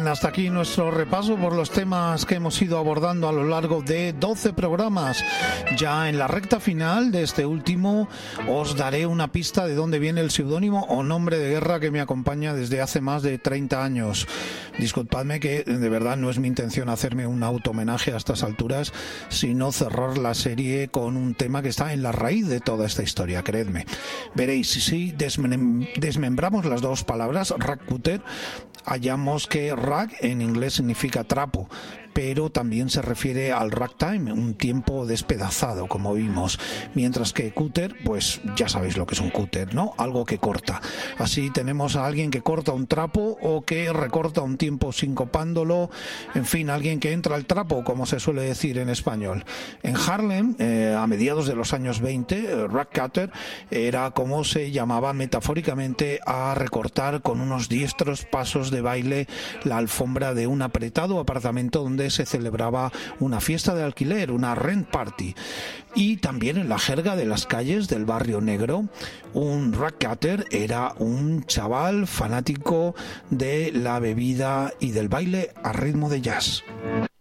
Bien, hasta aquí nuestro repaso por los temas que hemos ido abordando a lo largo de 12 programas. Ya en la recta final de este último os daré una pista de dónde viene el seudónimo o nombre de guerra que me acompaña desde hace más de 30 años. Disculpadme que de verdad no es mi intención hacerme un auto-homenaje a estas alturas, sino cerrar la serie con un tema que está en la raíz de toda esta historia, creedme. Veréis, si desmembramos las dos palabras, ragcutter, hallamos que rag en inglés significa trapo, pero también se refiere al ragtime, un tiempo despedazado, como vimos, mientras que cutter, pues ya sabéis lo que es un cutter, ¿no? Algo que corta. Así tenemos a alguien que corta un trapo o que recorta un tiempo sincopándolo, en fin, alguien que entra al trapo, como se suele decir en español. En Harlem, a mediados de los años 20, ragcutter era como se llamaba metafóricamente a recortar con unos diestros pasos de baile la alfombra de un apretado apartamento donde se celebraba una fiesta de alquiler, una rent party. Y también en la jerga de las calles del barrio negro, un ragcutter era un chaval fanático de la bebida y del baile a ritmo de jazz.